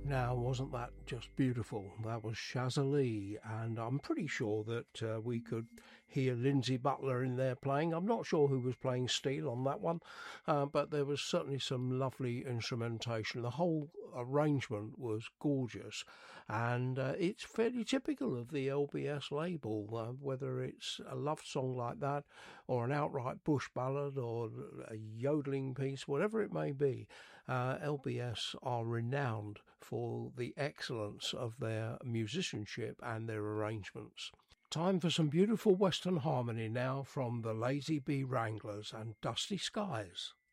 Now, wasn't that just beautiful? That was Shazza Lee, and I'm pretty sure that we could hear Lindsay Butler in there playing. I'm not sure who was playing steel on that one, but there was certainly some lovely instrumentation. The whole arrangement was gorgeous, and it's fairly typical of the LBS label, whether it's a love song like that, or an outright bush ballad, or a yodeling piece, whatever it may be. LBS are renowned for the excellence of their musicianship and their arrangements. Time for some beautiful Western harmony now from the Lazy Bee Wranglers and Dusty Skies.